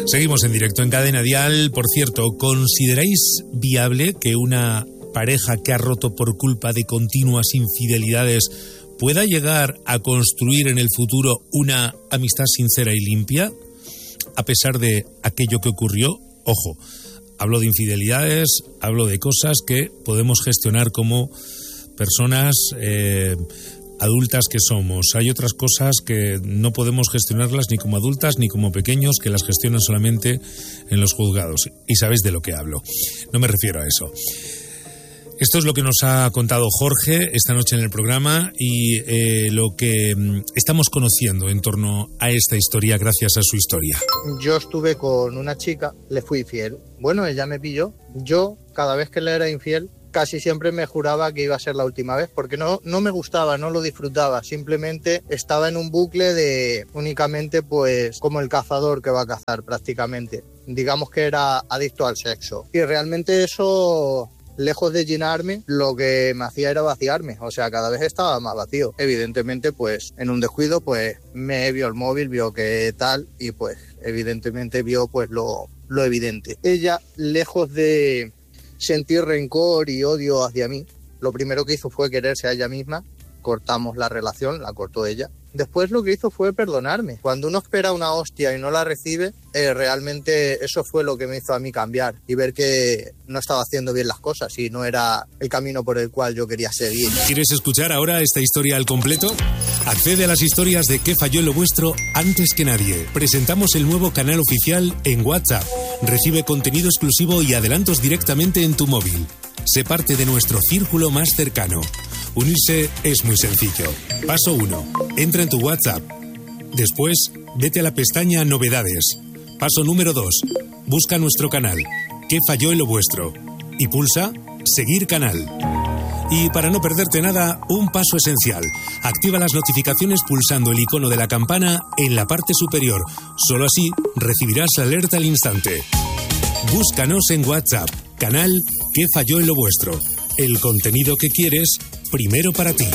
Seguimos en directo en Cadena Dial. Por cierto, ¿consideráis viable que una pareja que ha roto por culpa de continuas infidelidades pueda llegar a construir en el futuro una amistad sincera y limpia? A pesar de aquello que ocurrió, ojo, hablo de infidelidades, hablo de cosas que podemos gestionar como personas adultas que somos. Hay otras cosas que no podemos gestionarlas ni como adultas ni como pequeños, que las gestionan solamente en los juzgados. Y sabéis de lo que hablo. No me refiero a eso. Esto es lo que nos ha contado Jorge esta noche en el programa y lo que estamos conociendo en torno a esta historia gracias a su historia. Yo estuve con una chica, le fui infiel. Bueno, ella me pilló. Yo, cada vez que le era infiel, casi siempre me juraba que iba a ser la última vez, porque no me gustaba, no lo disfrutaba, simplemente estaba en un bucle de únicamente pues como el cazador que va a cazar prácticamente. Digamos que era adicto al sexo. Y realmente eso, lejos de llenarme, lo que me hacía era vaciarme, o sea, cada vez estaba más vacío. Evidentemente, pues en un descuido, pues me vio el móvil, vio que tal, y pues evidentemente vio pues lo evidente. Ella, lejos de sentir rencor y odio hacia mí, lo primero que hizo fue quererse a ella misma. Cortamos la relación, la cortó ella. Después lo que hizo fue perdonarme. Cuando uno espera una hostia y no la recibe, realmente eso fue lo que me hizo a mí cambiar y ver que no estaba haciendo bien las cosas y no era el camino por el cual yo quería seguir. ¿Quieres escuchar ahora esta historia al completo? Accede a las historias de ¿Qué falló en lo vuestro? Antes que nadie. Presentamos el nuevo canal oficial en WhatsApp. Recibe contenido exclusivo y adelantos directamente en tu móvil. Sé parte de nuestro círculo más cercano. Unirse es muy sencillo. Paso 1. Entra en tu WhatsApp. Después, vete a la pestaña Novedades. Paso número 2. Busca nuestro canal. ¿Qué falló en lo vuestro? Y pulsa Seguir canal. Y para no perderte nada, un paso esencial. Activa las notificaciones pulsando el icono de la campana en la parte superior. Solo así recibirás la alerta al instante. Búscanos en WhatsApp. Canal ¿Qué falló en lo vuestro? El contenido que quieres, primero para ti.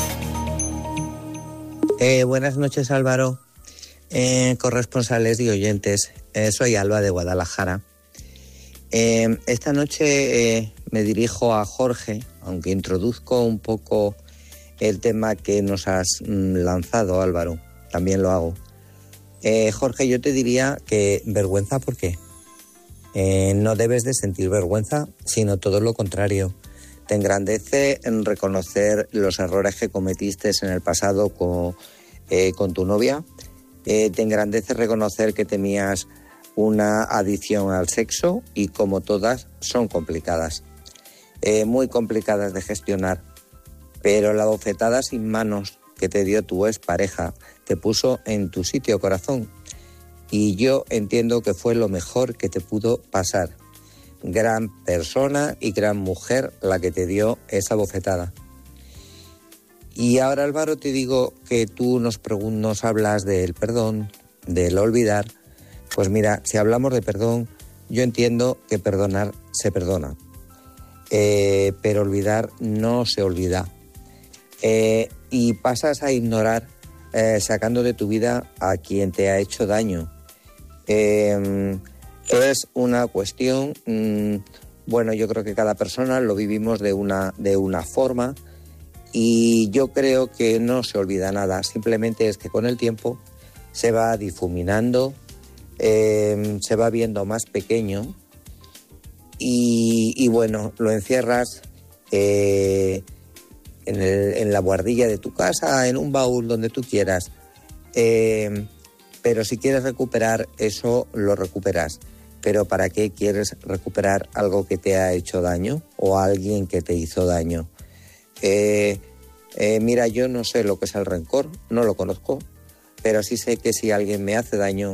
Buenas noches, Álvaro. Corresponsales y oyentes. Soy Alba de Guadalajara. Esta noche me dirijo a Jorge, aunque introduzco un poco el tema que nos has lanzado, Álvaro. También lo hago. Jorge, yo te diría que vergüenza, ¿por qué? No debes de sentir vergüenza, sino todo lo contrario. Te engrandece en reconocer los errores que cometiste en el pasado con tu novia. Te engrandece reconocer que tenías una adicción al sexo y, como todas, son complicadas. Muy complicadas de gestionar. Pero la bofetada sin manos que te dio tu expareja te puso en tu sitio, corazón. Y yo entiendo que fue lo mejor que te pudo pasar. Gran persona y gran mujer la que te dio esa bofetada. Y ahora, Álvaro, te digo que tú nos hablas del perdón, del olvidar. Pues mira, si hablamos de perdón, yo entiendo que perdonar se perdona. Pero olvidar no se olvida. Y pasas a ignorar, sacando de tu vida a quien te ha hecho daño. Es una cuestión, bueno, yo creo que cada persona lo vivimos de una forma y yo creo que no se olvida nada, simplemente es que con el tiempo se va difuminando, se va viendo más pequeño y bueno, lo encierras en la buhardilla de tu casa, en un baúl, donde tú quieras. Pero si quieres recuperar eso, lo recuperas. Pero ¿para qué quieres recuperar algo que te ha hecho daño o a alguien que te hizo daño? Mira, yo no sé lo que es el rencor, no lo conozco, pero sí sé que si alguien me hace daño,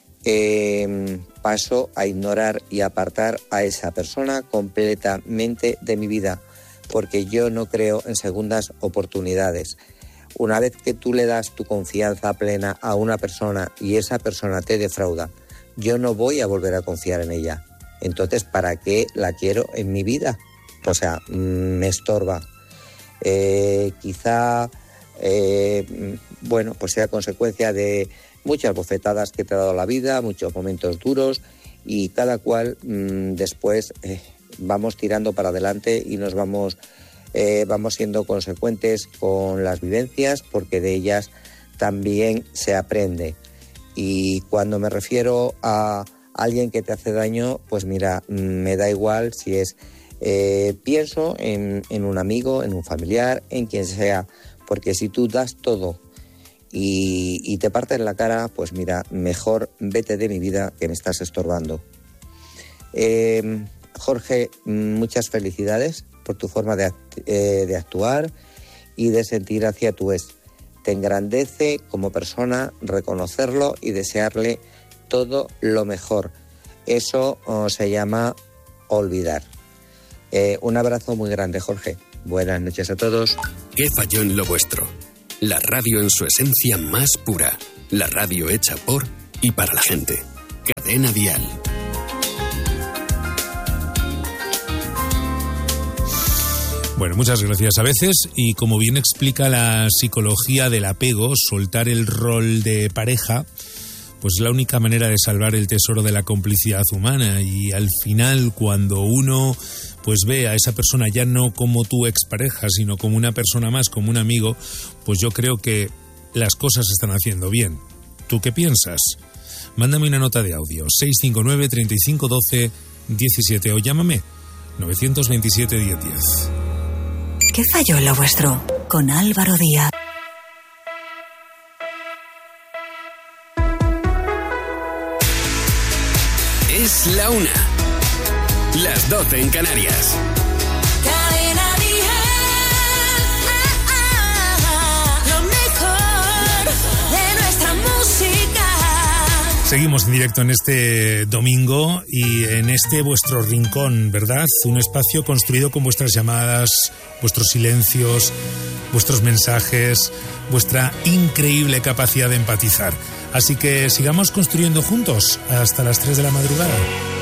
paso a ignorar y apartar a esa persona completamente de mi vida, porque yo no creo en segundas oportunidades. Una vez que tú le das tu confianza plena a una persona y esa persona te defrauda, yo no voy a volver a confiar en ella. Entonces, ¿para qué la quiero en mi vida? O sea, me estorba. Quizá, bueno, pues sea consecuencia de muchas bofetadas que te ha dado la vida, muchos momentos duros, y cada cual después vamos tirando para adelante y nos vamos siendo consecuentes con las vivencias, porque de ellas también se aprende. Y cuando me refiero a alguien que te hace daño, pues mira, me da igual si es... pienso en un amigo, en un familiar, en quien sea, porque si tú das todo y te partes la cara, pues mira, mejor vete de mi vida, que me estás estorbando. Jorge, muchas felicidades por tu forma de actuar y de sentir hacia tu ex. Te engrandece como persona reconocerlo y desearle todo lo mejor. Eso se llama olvidar. Un abrazo muy grande, Jorge. Buenas noches a todos. ¿Qué falló en lo vuestro? La radio en su esencia más pura. La radio hecha por y para la gente. Cadena Dial. Bueno, muchas gracias. A veces, y como bien explica la psicología del apego, soltar el rol de pareja, pues es la única manera de salvar el tesoro de la complicidad humana. Y al final, cuando uno pues ve a esa persona ya no como tu expareja, sino como una persona más, como un amigo, pues yo creo que las cosas se están haciendo bien. ¿Tú qué piensas? Mándame una nota de audio, 659 35 12 17, o llámame 927 1010. ¿Qué falló en lo vuestro? Con Álvaro Díaz. Es la 1. Las 12 en Canarias. Cadena Dial. Lo mejor de nuestra música. Seguimos en directo en este domingo y en este vuestro rincón, ¿verdad? Un espacio construido con vuestras llamadas, vuestros silencios, vuestros mensajes, vuestra increíble capacidad de empatizar. Así que sigamos construyendo juntos hasta las 3 de la madrugada.